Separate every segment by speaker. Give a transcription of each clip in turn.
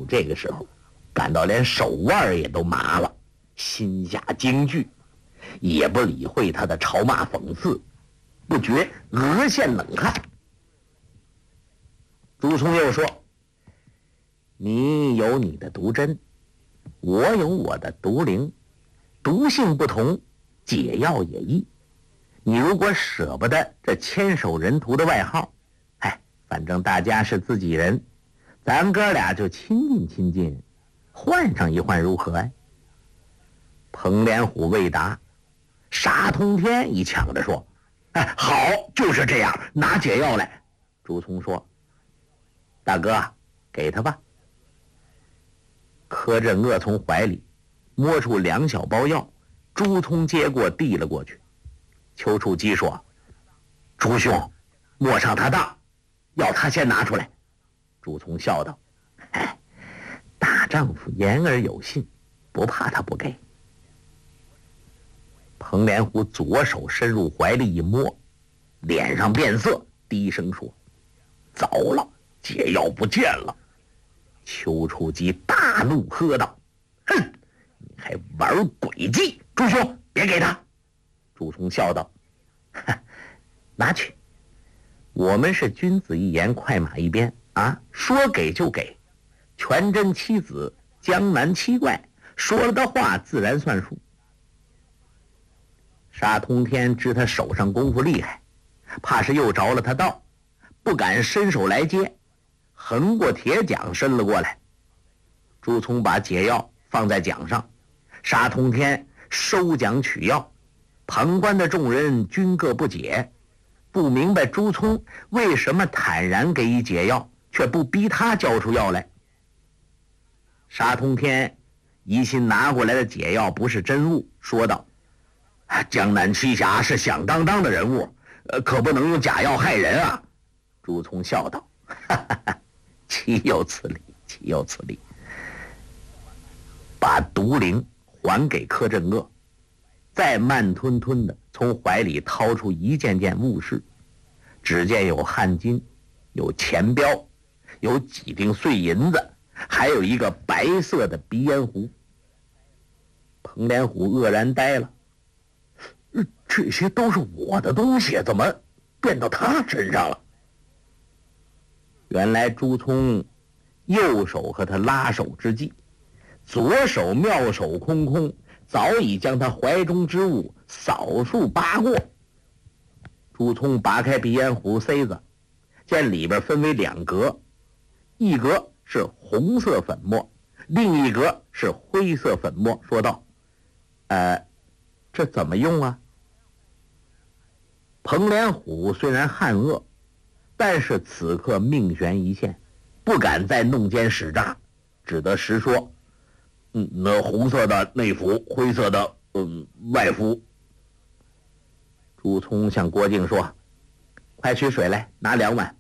Speaker 1: 虎这个时候感到连手腕也都麻了，心下惊惧，也不理会他的嘲骂讽刺，不觉额现冷汗。朱聪又说：你有你的毒针，我有我的毒灵，毒性不同，解药也异。你如果舍不得这千手人屠的外号，反正大家是自己人，咱哥俩就亲近亲近，换上一换如何呀？彭连虎未答，沙通天一抢着说：好，就是这样，拿解药来。朱聪说：大哥，给他吧。柯镇恶从怀里摸出2小包药，朱聪接过递了过去。丘处机说：朱兄，莫上他当，要他先拿出来。朱聪笑道：大丈夫言而有信，不怕他不给。彭连虎左手伸入怀里一摸，脸上变色，低声说：糟了，解药不见了。丘处机大怒，喝道：哼，你还玩诡计！朱兄，别给他。朱聪笑道：拿去，我们是君子一言，快马一鞭啊，说给就给。全真七子，江南七怪，说了的话自然算数。沙通天知他手上功夫厉害，怕是又着了他道，不敢伸手来接，横过铁桨伸了过来。朱聪把解药放在桨上，沙通天收桨取药。旁观的众人均各不解，不明白朱聪为什么坦然给予解药，却不逼他交出药来。沙通天疑心拿过来的解药不是真物，说道：江南七侠是响当当的人物，可不能用假药害人啊。朱聪笑道：岂有此理，岂有此理。把毒灵还给柯镇恶，再慢吞吞地从怀里掏出一件件物事，只见有汗巾，有钱镖，有几锭碎银子，还有一个白色的鼻烟壶。彭连虎愕然呆了，这些都是我的东西，怎么变到他身上了？原来朱聪右手和他拉手之际，左手妙手空空，早已将他怀中之物扫数扒过。朱聪拔开鼻烟壶塞子，见里边分为2格，一格是红色粉末，另一格是灰色粉末，说道：这怎么用啊？彭连虎虽然汗恶，但是此刻命悬一线，不敢再弄奸使诈，只得实说：那红色的内服，灰色的外敷。朱聪向郭靖说：快取水来，拿2碗。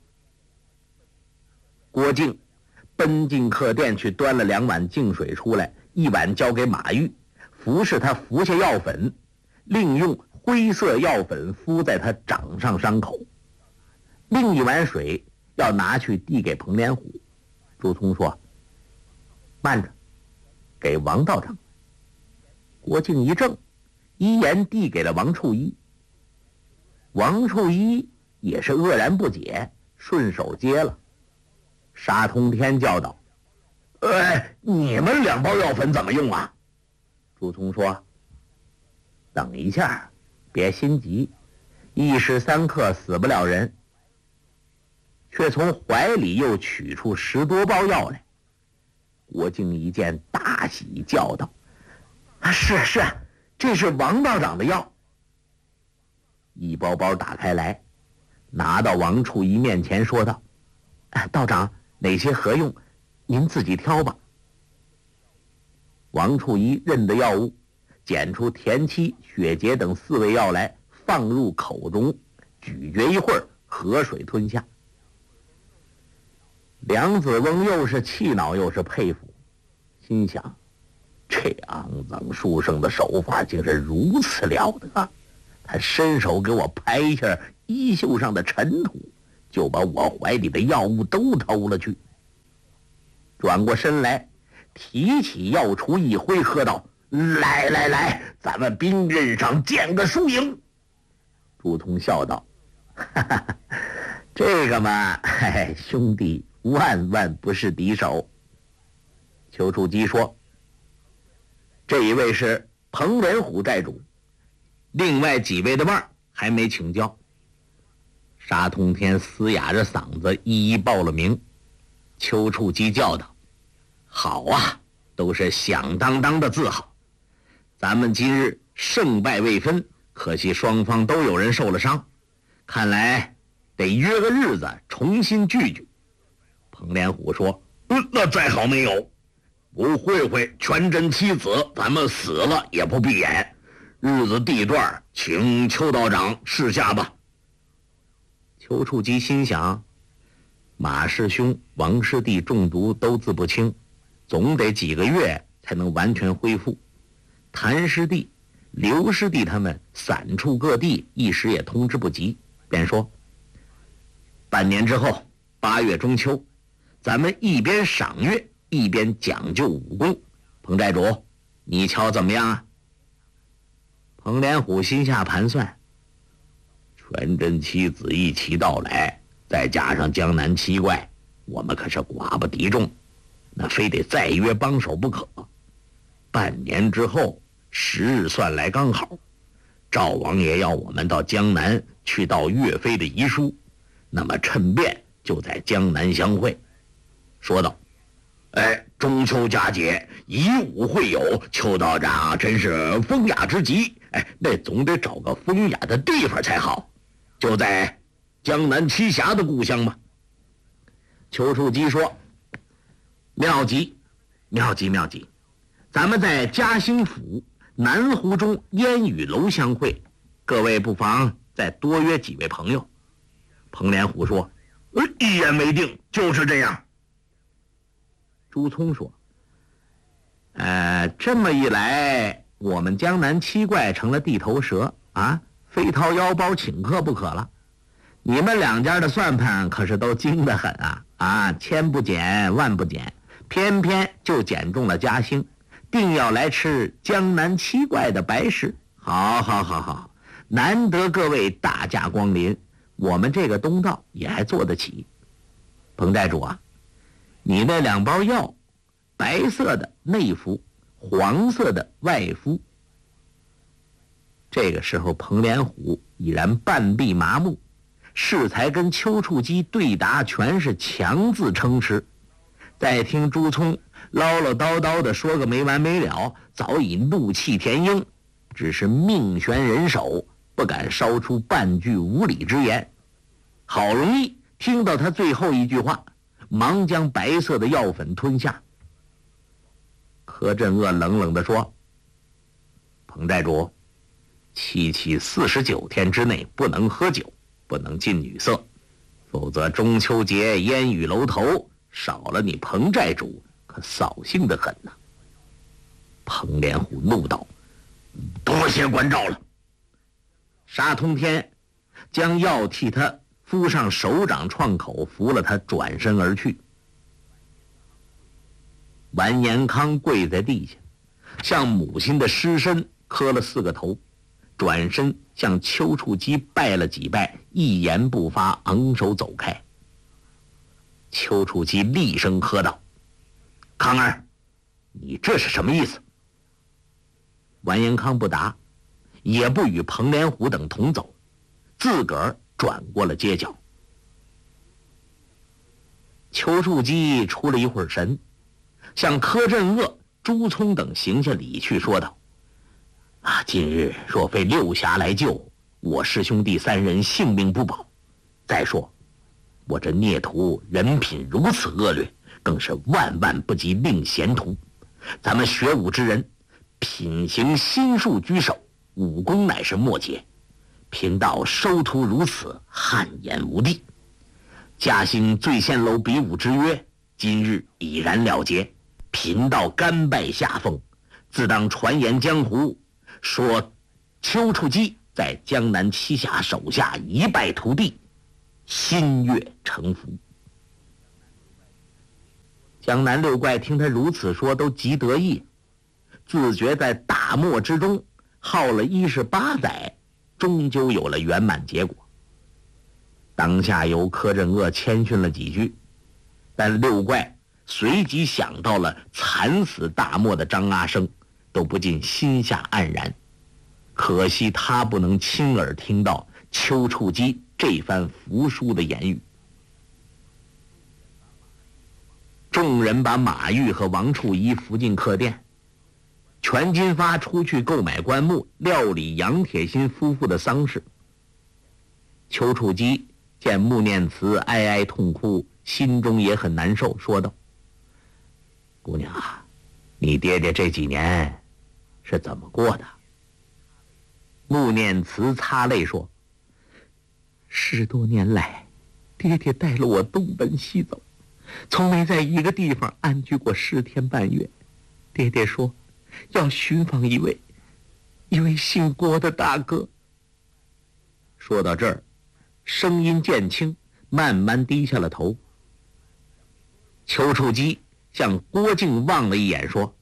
Speaker 1: 郭靖奔进客店去端了2碗净水出来，一碗交给马玉，服侍他服下药粉，另用灰色药粉敷在他掌上伤口。另一碗水要拿去递给彭连虎。朱聪说：慢着，给王道长。郭靖一怔，依言递给了王处一。王处一也是愕然不解，顺手接了。沙通天叫道：你们2包药粉怎么用啊？朱聪说：等一下，别心急，一时3刻死不了人。却从怀里又取出10多包药来。郭靖一见大喜，叫道：是，这是王道长的药。一包包打开来，拿到王处一面前，说道：道长，哪些合用，您自己挑吧。王处一认得药物，捡出田七、血竭等4味药来，放入口中，咀嚼一会儿，河水吞下。梁子翁又是气恼又是佩服，心想：这肮脏书生的手法竟是如此了得，他伸手给我拍一下衣袖上的尘土，就把我怀里的药物都偷了去。 转过身来，提起药杵一挥，喝道：“来来来，咱们兵刃上见个输赢。”朱仝笑道：“哈哈，这个嘛，兄弟万万不是敌手。”丘处机说：“这一位是彭连虎寨主，另外几位的腕还没请教。”沙通天嘶哑着嗓子一一报了名。丘处机叫道：“好啊，都是响当当的字号。咱们今日胜败未分，可惜双方都有人受了伤，看来得约个日子重新聚聚。”彭连虎说：“那再好没有，不会全真妻子，咱们死了也不闭眼。日子地段，请邱道长示下吧。”丘处机心想，马师兄、王师弟中毒都自不清，总得几个月才能完全恢复。谭师弟、刘师弟他们散处各地，一时也通知不及，便说：“半年之后，8月中秋，咱们一边赏月，一边讲究武功。彭寨主，你瞧怎么样啊？”彭连虎心下盘算，全真妻子一起到来，再加上江南七怪，我们可是寡不敌众，那非得再约帮手不可。半年之后，10日算来刚好。赵王爷要我们到江南去盗岳飞的遗书，那么趁便就在江南相会。说道：“中秋佳节，以武会友，邱道长真是风雅之极。那总得找个风雅的地方才好，就在江南栖霞的故乡嘛。”丘处机说：“妙极，妙极，妙极！咱们在嘉兴府南湖中烟雨楼相会，各位不妨再多约几位朋友。”彭连虎说：“一言为定，就是这样。”朱仝说：“这么一来，我们江南七怪成了地头蛇啊，非掏腰包请客不可了。你们两家的算盘可是都精得很啊，千不减万不减，偏偏就减中了嘉兴，定要来吃江南七怪的白食。好，难得各位大驾光临，我们这个东道也还做得起。彭寨主啊，你那2包药，白色的内服，黄色的外敷。”这个时候彭连虎已然半壁麻木，适才跟丘处机对答全是强自称持，再听朱仝唠唠叨叨的说个没完没了，早已怒气填膺，只是命悬人手，不敢烧出半句无理之言。好容易听到他最后一句话，忙将白色的药粉吞下。柯镇恶冷冷地说：“彭寨主，期49天之内不能喝酒，不能近女色，否则中秋节烟雨楼头少了你彭寨主，可扫兴得很呐。”彭连虎怒道：“多谢关照了。”沙通天将药替他敷上手掌创口，扶了他转身而去。完颜康跪在地下，向母亲的尸身磕了4个头，转身向丘处机拜了几拜，一言不发，昂首走开。丘处机厉声喝道：“康儿，你这是什么意思？”完颜康不答，也不与彭连虎等同走，自个儿转过了街角。丘处机出了一会儿神，向柯镇恶、朱仝等行下礼去，说道：“今日若非六侠来救，我师兄弟3人性命不保。再说，我这孽徒人品如此恶劣，更是万万不及令贤徒。咱们学武之人，品行心术居首，武功乃是末节。贫道收徒如此，汗颜无地。嘉兴醉仙楼比武之约，今日已然了结。贫道甘拜下风，自当传言江湖，说丘处机在江南栖霞手下一败涂地，心悦诚服。” 江南六怪听他如此说，都极得意，自觉在大漠之中耗了18载，终究有了圆满结果。当下由柯镇恶谦逊了几句，但六怪随即想到了惨死大漠的张阿生，都不禁心下黯然。可惜他不能亲耳听到丘处机这番服输的言语。众人把马玉和王处一扶进客店，全金发出去购买棺木，料理杨铁心夫妇的丧事。丘处机见穆念慈哀哀痛哭，心中也很难受，说道：“姑娘啊，你爹爹这几年是怎么过的？”穆念慈擦泪说：“10多年来，爹爹带了我东奔西走，从没在一个地方安居过10天半月。爹爹说要寻访一位姓郭的大哥。”说到这儿，声音渐轻，慢慢低下了头。丘处机向郭靖望了一眼，说：“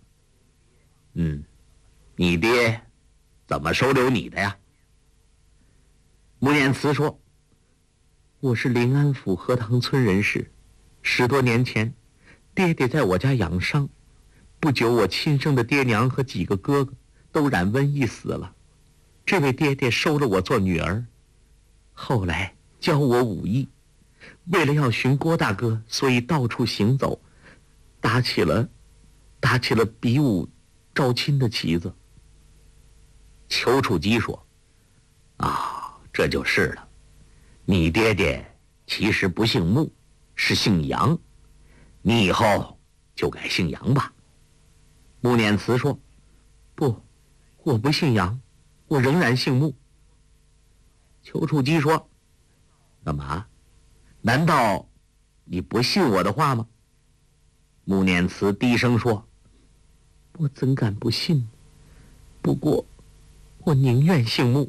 Speaker 1: 你爹怎么收留你的呀？”穆念慈说：“我是临安府荷塘村人士，10多年前，爹爹在我家养伤，不久我亲生的爹娘和几个哥哥都染瘟疫死了，这位爹爹收了我做女儿，后来教我武艺，为了要寻郭大哥，所以到处行走，打起了比武招亲的旗子。”丘处机说：“这就是了，你爹爹其实不姓穆，是姓杨，你以后就改姓杨吧。”穆念慈说：“不，我不姓杨，我仍然姓穆。”丘处机说：“干嘛？难道你不信我的话吗？”穆念慈低声说：“我怎敢不信？不过我宁愿姓穆。”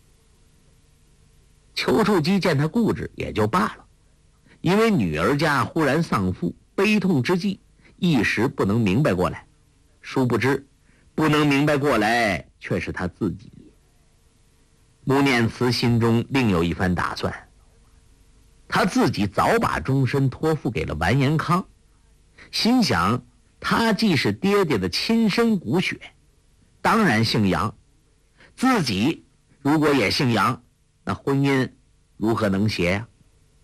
Speaker 1: 丘处机见他固执也就罢了，因为女儿家忽然丧父，悲痛之际，一时不能明白过来。殊不知，不能明白过来却是他自己。穆念慈心中另有一番打算，他自己早把终身托付给了完颜康，心想他既是爹爹的亲生骨血，当然姓杨，自己如果也姓杨，那婚姻如何能协呀？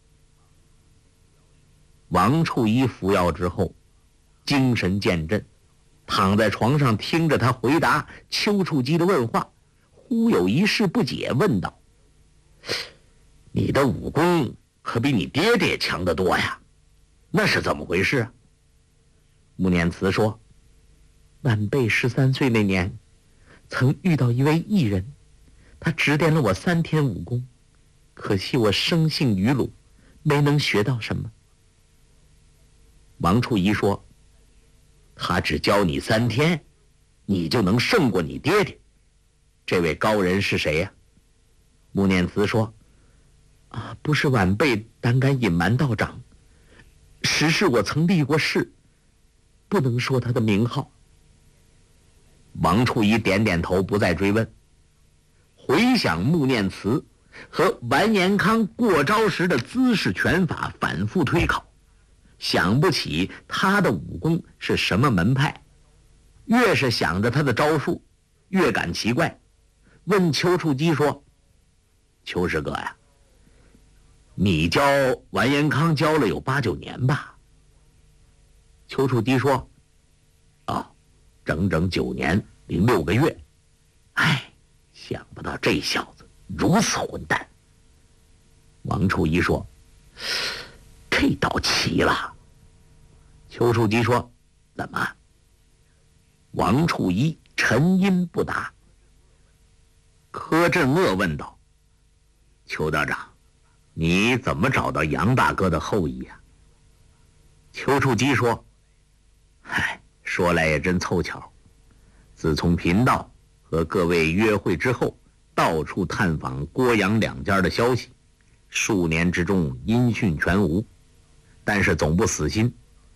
Speaker 1: 王处一服药之后，精神渐振，躺在床上听着他回答丘处机的问话，忽有一事不解，问道：“你的武功可比你爹爹强得多呀，那是怎么回事啊？”穆念慈说：“晚辈13岁那年，曾遇到一位异人，他指点了我3天武功，可惜我生性愚鲁，没能学到什么。”王处一说：“他只教你3天，你就能胜过你爹爹？这位高人是谁呀？”穆念慈说：“不是晚辈胆敢隐瞒道长，实是我曾立过誓，不能说他的名号。”王处一点点头，不再追问。回想穆念慈和完颜康过招时的姿势拳法，反复推考，想不起他的武功是什么门派，越是想着他的招数，越感奇怪，问丘处机说：“丘师哥呀，你教完颜康教了有8、9年吧？”丘处机说：“整整9年零6个月。哎，想不到这小子如此混蛋。”王处一说：“这倒奇了。”丘处机说：“怎么？”王处一沉吟不答。柯镇恶问道：“丘道长，你怎么找到杨大哥的后裔呀？”丘处机说：“说来也真凑巧，自从贫道和各位约会之后，到处探访郭杨两家的消息，数年之中音讯全无，但是总不死心，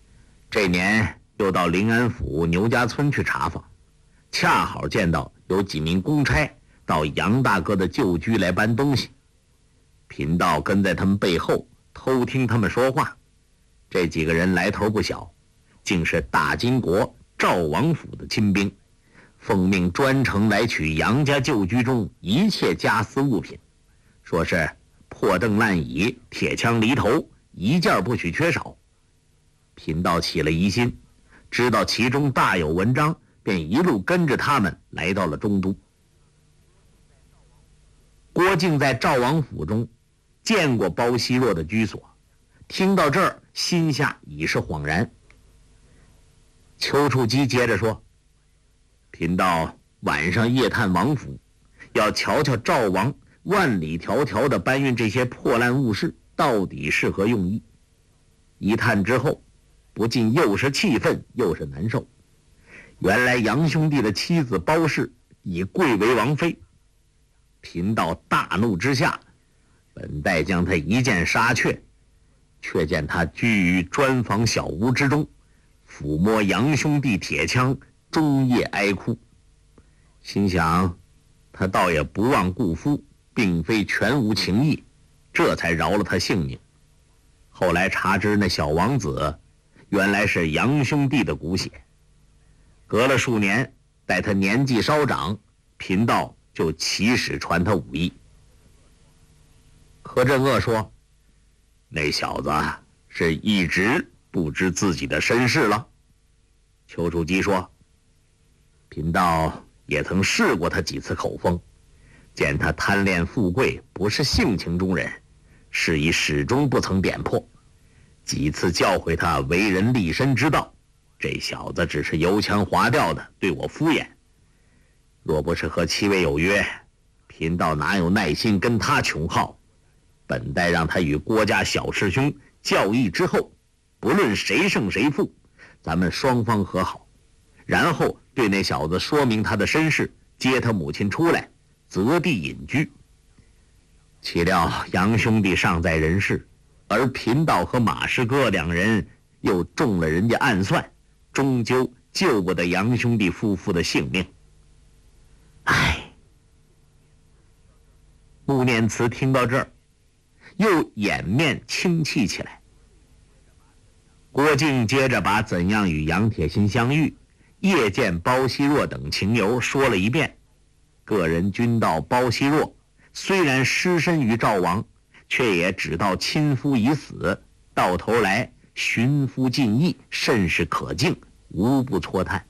Speaker 1: 这年又到临安府牛家村去查访，恰好见到有几名公差到杨大哥的旧居来搬东西。贫道跟在他们背后偷听他们说话，这几个人来头不小，竟是大金国赵王府的亲兵，奉命专程来取杨家旧居中一切家私物品，说是破凳烂椅、铁枪犁头，一件不许缺少。贫道起了疑心，知道其中大有文章，便一路跟着他们来到了中都。郭靖在赵王府中见过包希若的居所，听到这儿，心下已是恍然。丘处机接着说：“贫道晚上夜探王府，要瞧瞧赵王万里迢迢地搬运这些破烂物事，到底是何用意。一探之后，不禁又是气愤又是难受。原来杨兄弟的妻子包氏已贵为王妃。贫道大怒之下，本待将他一剑杀却，却见他居于砖房小屋之中，抚摸杨兄弟铁枪，终夜哀哭。心想他倒也不忘故夫，并非全无情义，这才饶了他性命。后来查知那小王子原来是杨兄弟的骨血。隔了数年，待他年纪稍长，贫道就起使传他武艺。”柯镇恶说：“那小子是一直不知自己的身世了。”丘处机说：“贫道也曾试过他几次口风，见他贪恋富贵，不是性情中人，是以始终不曾点破。几次教诲他为人立身之道，这小子只是油腔滑调的对我敷衍。若不是和七位有约，贫道哪有耐心跟他穷耗？本待让他与郭家小师兄教义之后，不论谁胜谁负，咱们双方和好，然后对那小子说明他的身世，接他母亲出来，择地隐居。岂料杨兄弟尚在人世，而贫道和马师哥两人又中了人家暗算，终究救不得杨兄弟夫妇的性命。唉。”穆念慈听到这儿，又掩面轻泣起来。郭靖接着把怎样与杨铁心相遇、夜见包希若等情由说了一遍。个人均道包希若虽然失身于赵王，却也只道亲夫已死，到头来寻夫尽意，甚是可敬，无不戳叹。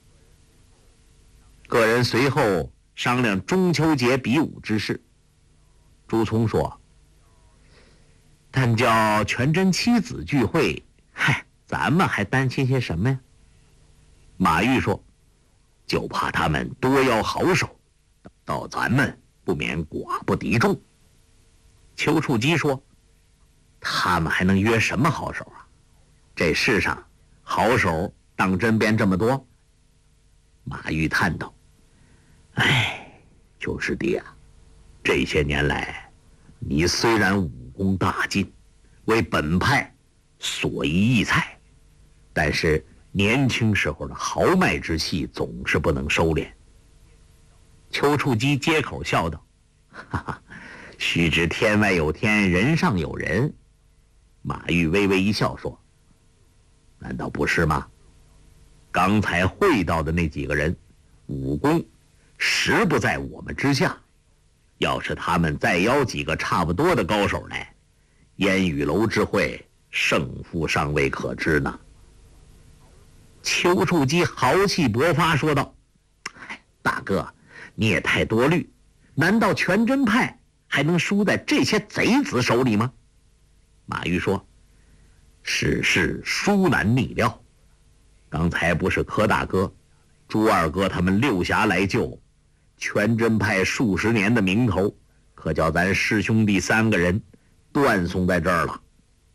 Speaker 1: 个人随后商量中秋节比武之事。朱聪说：“但叫全真妻子聚会，嗨，咱们还担心些什么呀？”马玉说：“就怕他们多邀好手，到咱们不免寡不敌众。”丘处机说：“他们还能约什么好手啊？这世上好手当真便这么多？”马玉叹道：“哎，九师弟啊，这些年来，你虽然武功大进，为本派所遗异才，但是年轻时候的豪迈之气总是不能收敛。”丘处机接口笑道：“哈哈，须知天外有天，人上有人。”马玉微微一笑说：“难道不是吗？刚才会到的那几个人，武功实不在我们之下。要是他们再邀几个差不多的高手来，烟雨楼之会，胜负尚未可知呢。”丘处机豪气勃发说道：“大哥，你也太多虑，难道全真派还能输在这些贼子手里吗？”马玉说：“世事殊难逆料，刚才不是柯大哥、朱二哥他们六侠来救，全真派数十年的名头，可叫咱师兄弟三个人断送在这儿了。”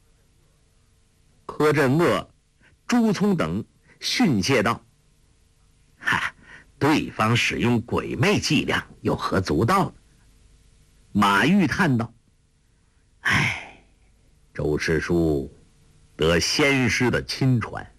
Speaker 1: 柯镇恶、朱聪等训诫道：“哈，对方使用鬼魅伎俩，有何足道呢？”马玉叹道：“唉，周师叔得先师的亲传，